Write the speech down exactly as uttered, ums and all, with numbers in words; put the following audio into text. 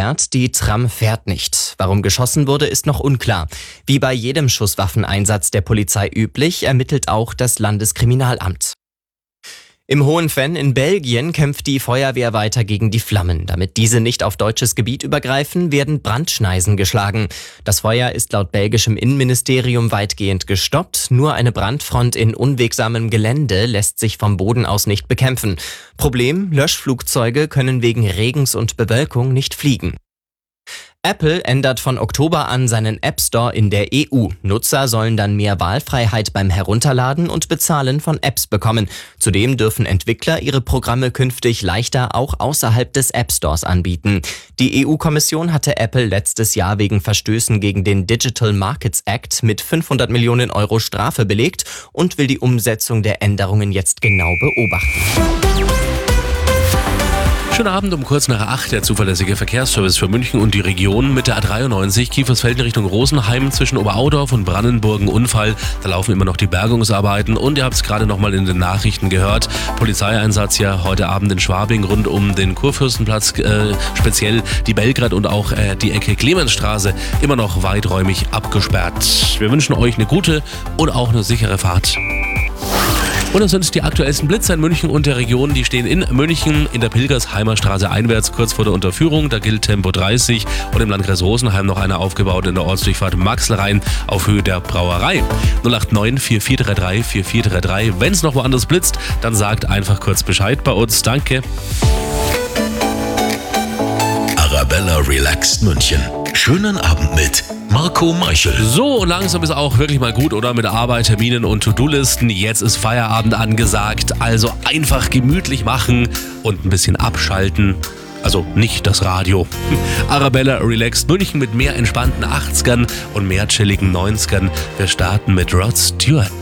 gesperrt, die Tram fährt nicht. Warum geschossen wurde, ist noch unklar. Wie bei jedem Schusswaffeneinsatz der Polizei üblich, ermittelt auch das Landeskriminalamt. Im Hohenvenn in Belgien kämpft die Feuerwehr weiter gegen die Flammen. Damit diese nicht auf deutsches Gebiet übergreifen, werden Brandschneisen geschlagen. Das Feuer ist laut belgischem Innenministerium weitgehend gestoppt. Nur eine Brandfront in unwegsamem Gelände lässt sich vom Boden aus nicht bekämpfen. Problem: Löschflugzeuge können wegen Regens und Bewölkung nicht fliegen. Apple ändert von Oktober an seinen App Store in der E U. Nutzer sollen dann mehr Wahlfreiheit beim Herunterladen und Bezahlen von Apps bekommen. Zudem dürfen Entwickler ihre Programme künftig leichter auch außerhalb des App Stores anbieten. Die E U-Kommission hatte Apple letztes Jahr wegen Verstößen gegen den Digital Markets Act mit fünfhundert Millionen Euro Strafe belegt und will die Umsetzung der Änderungen jetzt genau beobachten. Schönen Abend um kurz nach acht, der zuverlässige Verkehrsservice für München und die Region mit der A dreiundneunzig, Kiefersfelden Richtung Rosenheim zwischen Oberaudorf und Brannenburg ein Unfall. Da laufen immer noch die Bergungsarbeiten und ihr habt es gerade nochmal in den Nachrichten gehört. Polizeieinsatz ja heute Abend in Schwabing rund um den Kurfürstenplatz, äh, speziell die Belgrad und auch äh, die Ecke Clemensstraße immer noch weiträumig abgesperrt. Wir wünschen euch eine gute und auch eine sichere Fahrt. Und das sind die aktuellsten Blitzer in München und der Region. Die stehen in München in der Pilgersheimer Straße einwärts, kurz vor der Unterführung. Da gilt Tempo dreißig. Und im Landkreis Rosenheim noch einer aufgebaut in der Ortsdurchfahrt Maxlrhein auf Höhe der Brauerei. null acht neun vier vier drei drei vier vier drei drei. Wenn es noch woanders blitzt, dann sagt einfach kurz Bescheid bei uns. Danke. Arabella Relaxed München. Schönen Abend mit Marco Meichel. So, und langsam ist auch wirklich mal gut, oder? Mit Arbeit, Terminen und To-Do-Listen. Jetzt ist Feierabend angesagt. Also einfach gemütlich machen und ein bisschen abschalten. Also nicht das Radio. Arabella Relaxed München mit mehr entspannten achtzigern und mehr chilligen neunzigern. Wir starten mit Rod Stewart.